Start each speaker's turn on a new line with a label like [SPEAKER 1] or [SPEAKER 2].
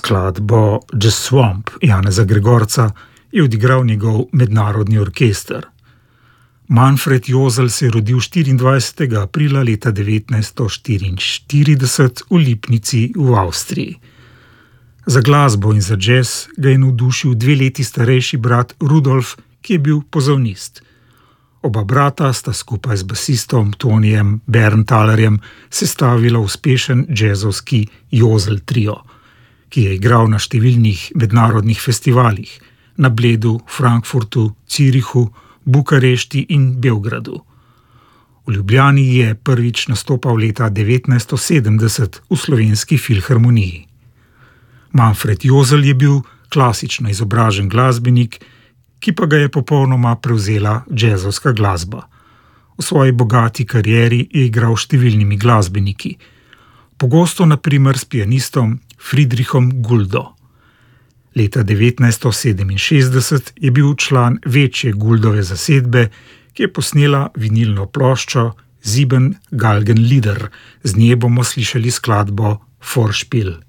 [SPEAKER 1] Skladbo Jazz Swamp Janeza Gregorca je odigral njegov mednarodni orkester. Manfred Josl se je rodil 24. aprila leta 1944 v Lipnici v Avstriji. Za glasbo in za jazz ga je navdušil 2 leti starejši brat Rudolf, ki je bil pozavnist. Oba brata sta skupaj z basistom Tonijem Berntalerjem sestavila uspešen jazzovski Josl trio, ki je igral na številnih mednarodnih festivalih na Bledu, Frankfurtu, Zürichu, Bukarešti in Beogradu. V Ljubljani je prvič nastopal leta 1970 v Slovenski filharmoniji. Manfred Josl je bil klasično izobražen glasbenik, ki pa ga je popolnoma prevzela jazzovska glasba. V svoji bogati karieri je igral številnimi glasbeniki, pogosto na primer s pianistom Friedrichom Guldo. Leta 1967 je bil član večje Guldove zasedbe, ki je posnela vinilno ploščo Sieben Galgenlieder. Z nje bomo slišali skladbo Vorspiel.